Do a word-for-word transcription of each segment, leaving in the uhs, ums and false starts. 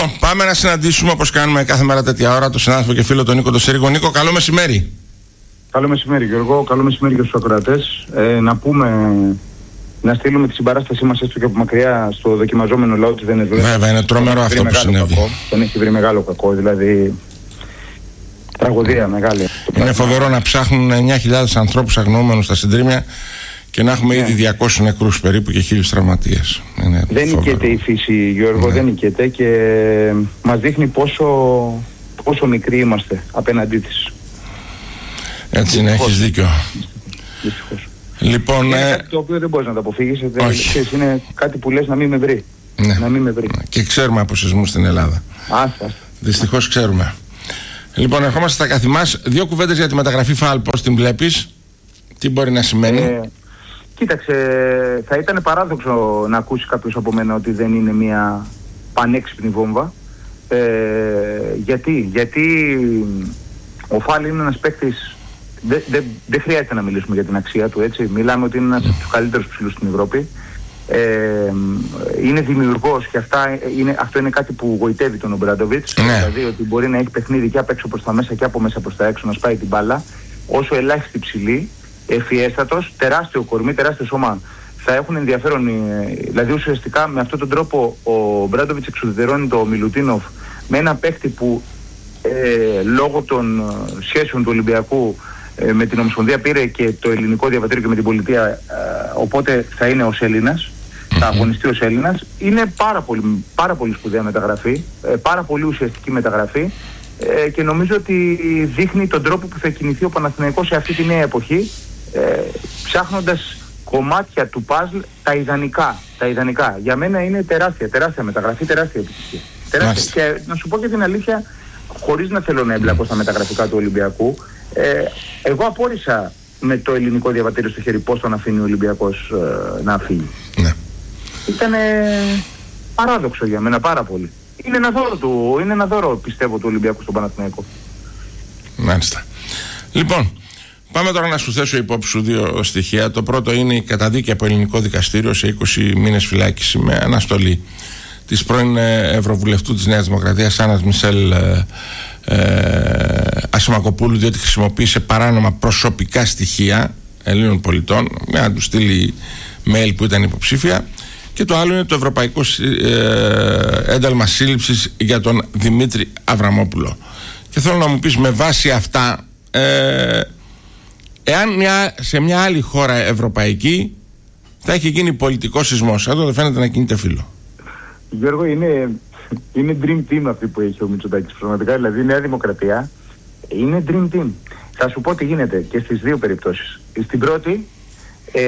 Λοιπόν, πάμε να συναντήσουμε, όπως κάνουμε κάθε μέρα τέτοια ώρα, τον συνάδελφο και φίλο τον Νίκο τον Συρίγο. Νίκο, καλό μεσημέρι. Καλό μεσημέρι, Γιώργο. Καλό μεσημέρι για τους ακροατές. Ε, να πούμε, να στείλουμε τη συμπαράστασή μας έστω και από μακριά στο δοκιμαζόμενο λαό της Βενεζουέλας. Βέβαια, είναι τρομερό αυτό που συνέβη. Τον έχει βρει μεγάλο κακό, δηλαδή τραγωδία μεγάλη. Είναι φοβερό να ψάχνουν εννιά χιλιάδες ανθρώπους αγνοούμενους στα συντρίμια και να έχουμε ναι. ήδη διακόσιους νεκρούς περίπου και χίλιους τραυματίες. Είναι δεν νικέται η φύση, Γιώργο, ναι. δεν νικέται και μας δείχνει πόσο, πόσο μικροί είμαστε απέναντί της. Έτσι είναι, έχεις δίκιο. Δυστυχώς. Λοιπόν, είναι ε... κάτι το οποίο δεν μπορείς να το αποφύγεις. Είναι κάτι που λες να μην με βρει. Ναι. Να μην με βρει. Και ξέρουμε από σεισμούς στην Ελλάδα. Άστα. Δυστυχώς ξέρουμε. Λοιπόν, ερχόμαστε στα καθημάς. Δύο κουβέντες για τη μεταγραφή ΦΑΛ. Πώς την βλέπεις, τι μπορεί να σημαίνει? Ε, κοίταξε, θα ήταν παράδοξο να ακούσει κάποιος από μένα ότι δεν είναι μια πανέξυπνη βόμβα. Ε, γιατί, γιατί ο ΦΑΛ είναι ένας παίκτης. Δεν δε, δε χρειάζεται να μιλήσουμε για την αξία του, έτσι. Μιλάμε ότι είναι ένας από τους καλύτερους ψηλούς στην Ευρώπη. Ε, είναι δημιουργός και αυτά είναι, αυτό είναι κάτι που γοητεύει τον Ομπράντοβιτς. Ναι. Δηλαδή ότι μπορεί να έχει παιχνίδι και απ' έξω προς τα μέσα και από μέσα προς τα έξω, να σπάει την μπάλα. Όσο ελάχιστη ψηλή, ευφιέστατος, τεράστιο κορμί, τεράστιο σώμα. Θα έχουν ενδιαφέρον, δηλαδή ουσιαστικά με αυτόν τον τρόπο ο Ομπράντοβιτς εξουδετερώνει το Μιλουτίνοφ με ένα παίχτη που ε, λόγω των σχέσεων του Ολυμπιακού ε, με την Ομοσπονδία πήρε και το ελληνικό διαβατήριο και με την πολιτεία, ε, οπότε θα είναι ως Έλληνας, θα αγωνιστεί ως Έλληνας. Είναι πάρα πολύ, πάρα πολύ σπουδαία μεταγραφή, ε, πάρα πολύ ουσιαστική μεταγραφή ε, και νομίζω ότι δείχνει τον τρόπο που θα κινηθεί ο Παναθηναϊκός σε αυτή τη νέα εποχή, ε, ψάχνοντας κομμάτια του παζλ τα ιδανικά, τα ιδανικά. Για μένα είναι τεράστια, τεράστια μεταγραφή, τεράστια επιτυχία. Τεράστια. Και να σου πω και την αλήθεια, χωρίς να θέλω να εμπλακώ στα μεταγραφικά του Ολυμπιακού, ε, εγώ απόρρισα με το ελληνικό διαβατήριο στο χέρι πώς τον αφήνει ο Ολυμπιακός ε, να φύγει. Ναι. Ήταν παράδοξο για μένα πάρα πολύ. Είναι ένα δώρο του, είναι ένα δώρο πιστεύω του Ολυμπιακού στον Παναθηναϊκό. Μάλιστα. Λοιπόν, πάμε τώρα να σου θέσω υπόψη σου δύο στοιχεία. Το πρώτο είναι η καταδίκη από ελληνικό δικαστήριο σε είκοσι μήνες φυλάκιση με αναστολή της πρώην Ευρωβουλευτού της Νέας Δημοκρατίας Άννας Μισελ ε, ε, Ασημακοπούλου, διότι χρησιμοποίησε παράνομα προσωπικά στοιχεία Ελλήνων πολιτών με να του στείλει mail που ήταν υποψήφια. Και το άλλο είναι το Ευρωπαϊκό ε, Ένταλμα Σύλληψης για τον Δημήτρη Αβραμόπουλο. Και θέλω να μου πεις με βάση αυτά, ε, εάν μια, σε μια άλλη χώρα ευρωπαϊκή θα έχει γίνει πολιτικό σεισμός, εδώ δεν φαίνεται να κινείται φύλλο. Γιώργο, είναι, είναι dream team αυτή που έχει ο Μητσοτάκης πραγματικά, δηλαδή η Νέα Δημοκρατία είναι dream team. Θα σου πω τι γίνεται και στις δύο περιπτώσεις. Στην πρώτη ε,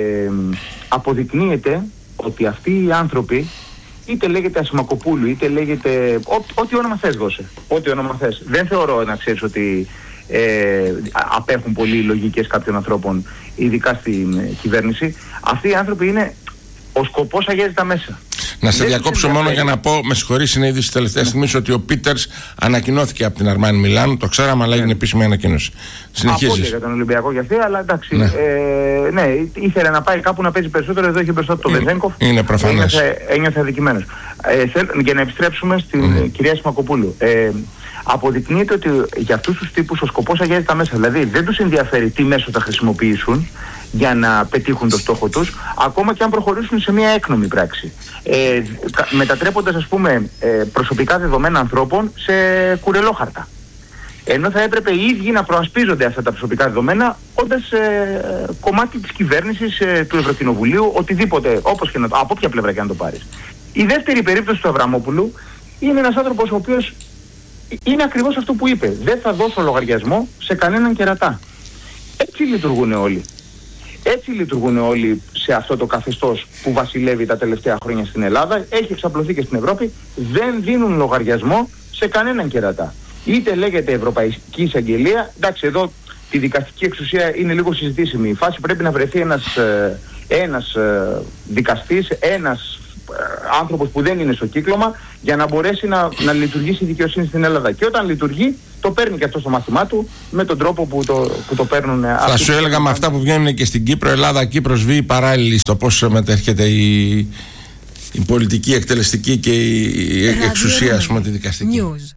αποδεικνύεται ότι αυτοί οι άνθρωποι, είτε λέγεται Ασημακοπούλου, είτε λέγεται ό, ό,τι όνομα θες δώσε, ό,τι όνομα θες. Δεν θεωρώ να ξέρεις ότι ε, απέχουν πολύ λογικές κάποιων ανθρώπων, ειδικά στην ε, κυβέρνηση. Αυτοί οι άνθρωποι είναι, ο σκοπός αγιάζει τα μέσα. Να σε διακόψω μόνο για να πω, με συγχωρείς, είναι ήδη στη τελευταία στιγμή ότι ο Πίτερς ανακοινώθηκε από την Αρμάνι Μιλάνο. Το ξέραμε, αλλά έγινε επίσημη ανακοίνωση. Συνεχίζεις. Από για τον Ολυμπιακό για αυτή, αλλά εντάξει. Ναι. Ε, ναι, ήθελε να πάει κάπου να παίζει περισσότερο. Εδώ είχε μπροστά το Βεζένκοφ. Είναι προφανές. Ένιωθε, ένιωθε αδικημένος. Ε, για να επιστρέψουμε στην mm. κυρία Ασημακοπούλου. Ε, αποδεικνύεται ότι για αυτούς τους τύπους ο σκοπός αγιάζει τα μέσα. Δηλαδή δεν τους ενδιαφέρει τι μέσο θα χρησιμοποιήσουν για να πετύχουν το στόχο τους, ακόμα και αν προχωρήσουν σε μια έκνομη πράξη. Ε, μετατρέποντας, ας πούμε, ε, προσωπικά δεδομένα ανθρώπων σε κουρελόχαρτα. Ενώ θα έπρεπε οι ίδιοι να προασπίζονται αυτά τα προσωπικά δεδομένα όντας ε, κομμάτι της κυβέρνησης, ε, του Ευρωκοινοβουλίου, οτιδήποτε, όπως και να, από όποια πλευρά και να το πάρεις. Η δεύτερη περίπτωση του Αβραμόπουλου είναι ένας άνθρωπος ο οποίος είναι ακριβώς αυτό που είπε. Δεν θα δώσω λογαριασμό σε κανέναν κερατά. Έτσι λειτουργούν όλοι. Έτσι λειτουργούν όλοι σε αυτό το καθεστώς που βασιλεύει τα τελευταία χρόνια στην Ελλάδα. Έχει εξαπλωθεί και στην Ευρώπη. Δεν δίνουν λογαριασμό σε κανέναν κερατά. Είτε λέγεται Ευρωπαϊκή Εισαγγελία. Εντάξει, εδώ τη δικαστική εξουσία είναι λίγο συζητήσιμη. Η φάση πρέπει να βρεθεί ένας, ε, ένας ε, δικαστής, ένας ε, άνθρωπος που δεν είναι στο κύκλωμα για να μπορέσει να, να λειτουργήσει η δικαιοσύνη στην Ελλάδα. Και όταν λειτουργεί, το παίρνει και αυτό στο μάθημά του με τον τρόπο που το, που το παίρνουν. Θα σου έλεγα με αυτά που βγαίνουν και στην Κύπρο, Ελλάδα, Κύπρος, Β, παράλληλη στο πώς μετέρχεται η, η πολιτική, η εκτελεστική και η εξουσία, ας πούμε, τη δικαστική. News.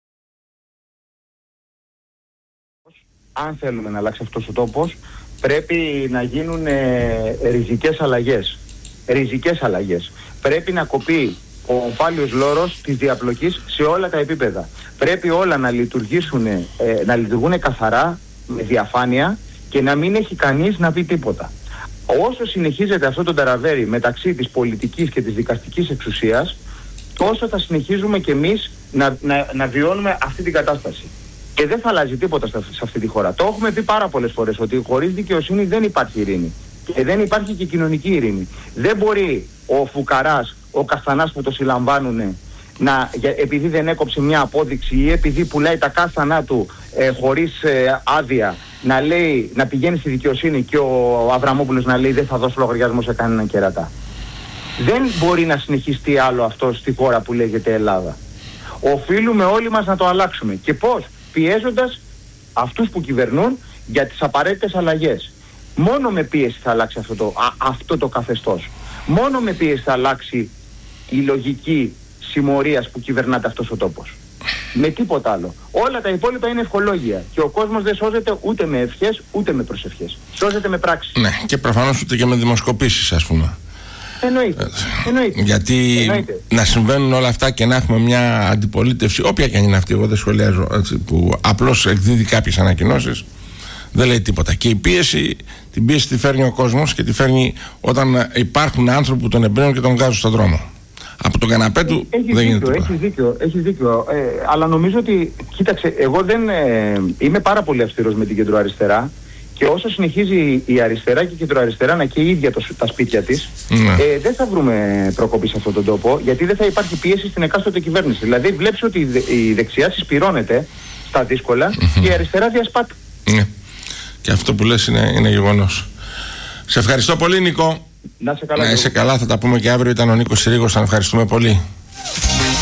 Αν θέλουμε να αλλάξει αυτός ο τόπος, πρέπει να γίνουν ε, ριζικές αλλαγές. Ριζικές αλλαγές. Πρέπει να κοπεί ο πάλιος λόρος της διαπλοκής σε όλα τα επίπεδα. Πρέπει όλα να λειτουργήσουν, ε, να λειτουργούν καθαρά, με διαφάνεια και να μην έχει κανείς να πει τίποτα. Όσο συνεχίζεται αυτό το ταραβέρι μεταξύ της πολιτικής και της δικαστικής εξουσίας, τόσο θα συνεχίζουμε κι εμείς να, να, να βιώνουμε αυτή την κατάσταση. Και δεν θα αλλάζει τίποτα σε αυτή τη χώρα. Το έχουμε πει πάρα πολλές φορές ότι χωρίς δικαιοσύνη δεν υπάρχει ειρήνη. Και δεν υπάρχει και κοινωνική ειρήνη. Δεν μπορεί ο φουκαράς, ο καστανάς που το συλλαμβάνουν, να, επειδή δεν έκοψε μια απόδειξη ή επειδή πουλάει τα κάστανά του ε, χωρίς ε, άδεια, να, λέει, να πηγαίνει στη δικαιοσύνη και ο Αβραμόπουλος να λέει δεν θα δώσω λογαριασμό σε κανέναν κερατά. Δεν μπορεί να συνεχιστεί άλλο αυτό στη χώρα που λέγεται Ελλάδα. Οφείλουμε όλοι μας να το αλλάξουμε. Και πώς? Πιέζοντας αυτούς που κυβερνούν για τις απαραίτητες αλλαγές. Μόνο με πίεση θα αλλάξει αυτό το, α, αυτό το καθεστώς. Μόνο με πίεση θα αλλάξει η λογική συμμορίας που κυβερνάται αυτός ο τόπος. Με τίποτα άλλο. Όλα τα υπόλοιπα είναι ευχολόγια. Και ο κόσμος δεν σώζεται ούτε με ευχές ούτε με προσευχές. Σώζεται με πράξεις. Ναι, και προφανώς ούτε και με δημοσκοπήσεις, ας πούμε. Εννοείται. Εννοείται. Γιατί Εννοείται. Να συμβαίνουν όλα αυτά και να έχουμε μια αντιπολίτευση, όποια και αν είναι αυτή, εγώ δεν σχολιάζω, έτσι, που απλώς εκδίδει κάποιες ανακοινώσεις, δεν λέει τίποτα. Και η πίεση, την πίεση τη φέρνει ο κόσμος και τη φέρνει όταν υπάρχουν άνθρωποι που τον εμπνέουν και τον βγάζουν στον δρόμο. Από τον καναπέ του έχει δεν γίνεται τίποτα. Έχεις δίκιο, έχεις δίκιο. Ε, αλλά νομίζω ότι, κοίταξε, εγώ δεν ε, είμαι πάρα πολύ αυστηρός με την κεντροαριστερά. Και όσο συνεχίζει η αριστερά και η κεντροαριστερά να καίει η ίδια το, τα σπίτια της, ναι. ε, δεν θα βρούμε προκοπή σε αυτόν τον τόπο, γιατί δεν θα υπάρχει πίεση στην εκάστοτε κυβέρνηση. Δηλαδή βλέπεις ότι η, δε, η δεξιά συσπυρώνεται στα δύσκολα mm-hmm. και η αριστερά διασπάται. Ναι. Και αυτό που λες είναι, είναι γεγονός. Σε ευχαριστώ πολύ, Νίκο. Να είσαι καλά. Να είσαι καλά, θα τα πούμε και αύριο. Ήταν ο Νίκος Συρίγος, τον ευχαριστούμε πολύ.